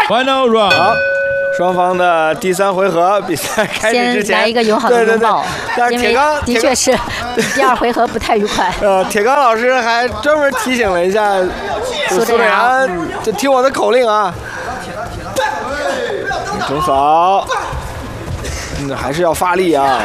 Final round。 好，双方的第3回合比赛开始之前， 先来一个友好的拥抱， 但是因为的确是第2回合不太愉快。 铁刚老师还专门提醒了一下苏正阳，就听我的口令啊。中扫，还是要发力啊。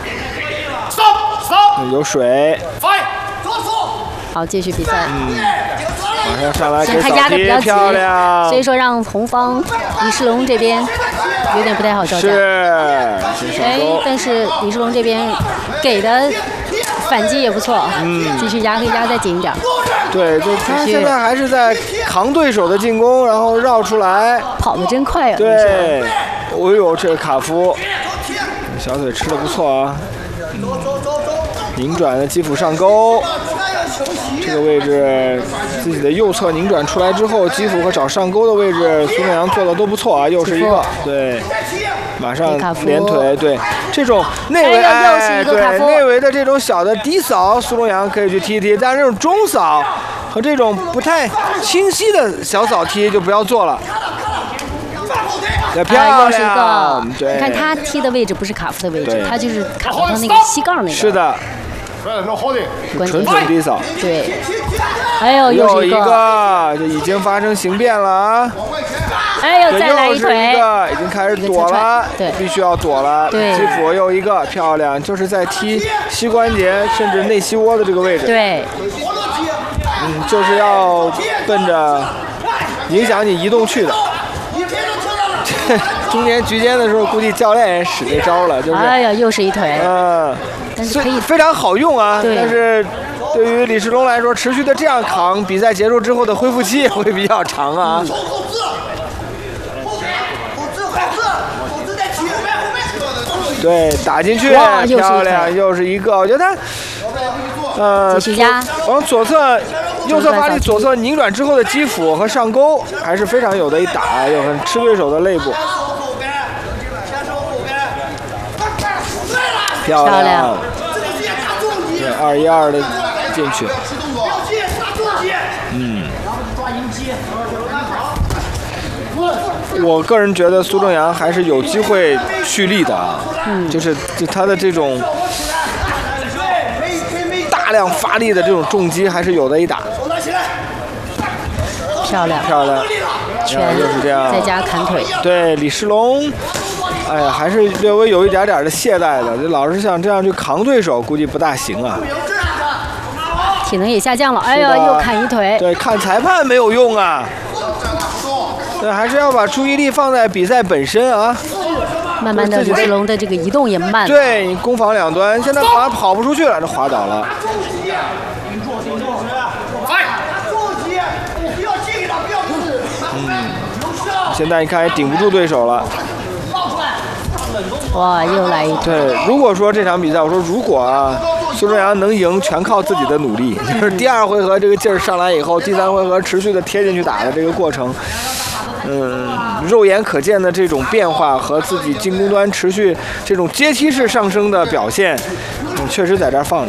有水。 好，继续比赛。 马上上来给他压的比较急， 漂亮。 所以说让红方李世龙这边有点不太好招架。但是李世龙这边给的反击也不错，继续压再紧一点。 对，就他现在还是在扛对手的进攻，然后绕出来， 跑得真快啊！ 对，哎呦，这个卡夫小腿吃的不错啊。拧转的基辅上勾，这个位置自己的右侧拧转出来之后，基辅和找上勾的位置，苏正阳做的都不错啊，又是一个对，马上连腿，对，这种内围对内围的这种小的低扫，苏正阳可以去踢踢，但是这种中扫和这种不太清晰的小扫踢就不要做了。漂亮，对， 你看他踢的位置不是卡夫的位置，他就是卡夫他那个膝盖那个。 是的。纯低扫， 对，哎呦， 又一个，这已经发生形变了啊！ 哎呦，再来一腿， 已经开始躲了， 对， 必须要躲了。 对， 基辅又一个漂亮，就是在踢膝关节甚至内膝窝的这个位置。 对， 就是要奔着影响你移动去的。中间局间的时候，估计教练也使这招了，就是。 哎呀，又是一腿。但是可以非常好用啊，但是对于李世龙来说，持续的这样扛，比赛结束之后的恢复期也会比较长啊。对，打进去，漂亮，又是一个，我觉得他， 继续压， 往左侧、右侧发力，左侧拧转之后的基辅和上勾还是非常有的一打，又很吃对手的肋部。漂亮，对，2-1-2的进去，我个人觉得苏正阳还是有机会蓄力的啊，就是他的这种大量发力的这种重击还是有的一打。 漂亮， 拳就是这样， 再加砍腿。 对，李世龙。哎呀，还是略微有一点的懈怠的。这老是像这样去扛对手，估计不大行啊。 体能也下降了。哎呀，又砍一腿。 对，看裁判没有用啊。对，还是要把注意力放在比赛本身啊。 慢慢的，李世龙的这个移动也慢了。 对，攻防两端，现在好像跑不出去了，这滑倒了。现在你看也顶不住对手了。 哇，又来一腿！ 对，如果说这场比赛，我说如果啊，苏正阳能赢，全靠自己的努力。就是第2回合这个劲儿上来以后，第3回合持续的贴进去打的这个过程，肉眼可见的这种变化和自己进攻端持续这种阶梯式上升的表现，确实在这儿放着。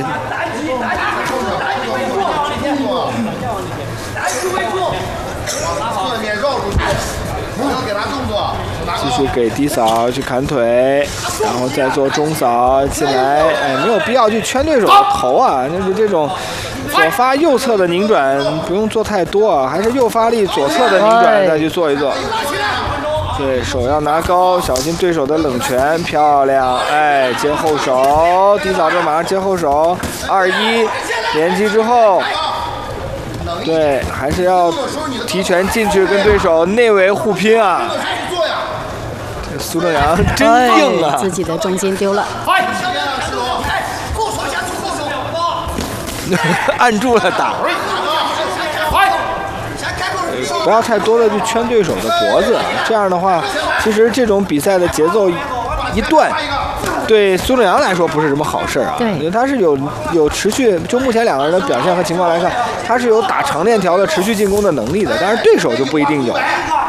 继续给低扫去砍腿，然后再做中扫进来，没有必要去圈对手的头啊，就是这种左发右侧的拧转不用做太多啊，还是右发力左侧的拧转再去做一做。对手要拿高，小心对手的冷拳，漂亮，接后手，低扫之后马上接后手，2-1连击之后。对，还是要提拳进去跟对手内围互拼啊！这苏正阳真硬啊！ 自己的重心丢了， 按住了打。不要太多的去圈对手的脖子，这样的话，其实这种比赛的节奏一断。对苏正阳来说不是什么好事啊，因为他是有持续，就目前2个人的表现和情况来看，他是有打长链条的持续进攻的能力的，但是对手就不一定有。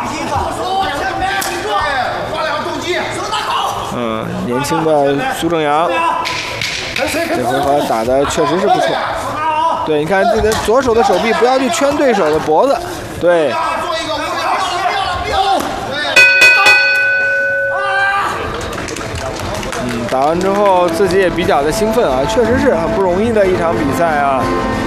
年轻的苏正阳，这回合打的确实是不错。对，你看这个左手的手臂不要去圈对手的脖子，对。 打完之后自己也比较的兴奋啊，确实是很不容易的一场比赛啊。